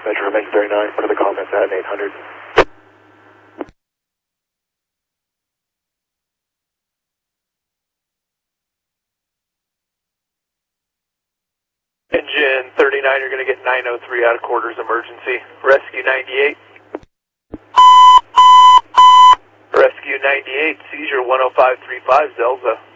dispatcher from X 39. What are the comments at 800? Engine 39, you're going to get 903 out of quarters emergency. Rescue 98. Rescue 98, seizure 10535 Zelza.